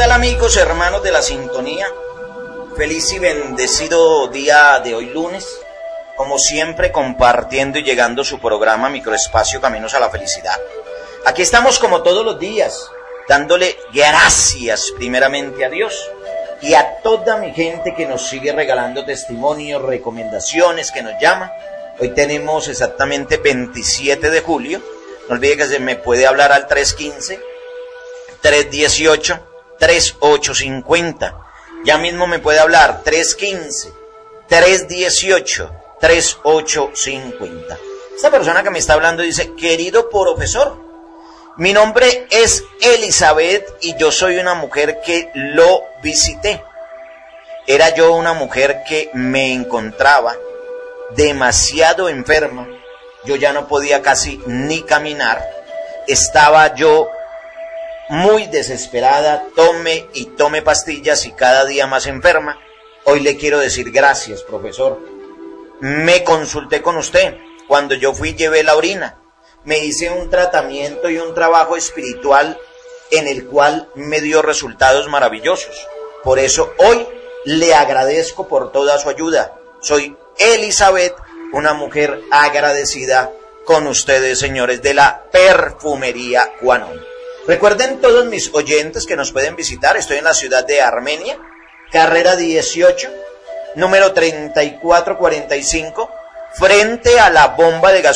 tal, amigos, hermanos de la sintonía? Feliz y bendecido día de hoy lunes, como siempre compartiendo y llegando su programa Microespacio Caminos a la Felicidad. Aquí estamos como todos los días, dándole gracias primeramente a Dios y a toda mi gente que nos sigue regalando testimonios, recomendaciones, que nos llama. Hoy tenemos exactamente 27 de julio, no olvide que se me puede hablar al 315-318-3850. Ya mismo me puede hablar 315-318-3850. Esta persona que me está hablando dice: querido profesor, mi nombre es Elizabeth y yo soy una mujer que lo visité. Era yo una mujer que me encontraba demasiado enferma. Yo ya no podía casi ni caminar. Estaba yo muy desesperada, tome y tome pastillas y cada día más enferma. Hoy le quiero decir gracias, profesor. Me consulté con usted. Cuando yo fui, llevé la orina. Me hice un tratamiento y un trabajo espiritual en el cual me dio resultados maravillosos. Por eso hoy le agradezco por toda su ayuda. Soy Elizabeth, una mujer agradecida con ustedes, señores de la Perfumería Juanón. Recuerden todos mis oyentes que nos pueden visitar. Estoy en la ciudad de Armenia, carrera 18, número 3445, frente a la bomba de gasolina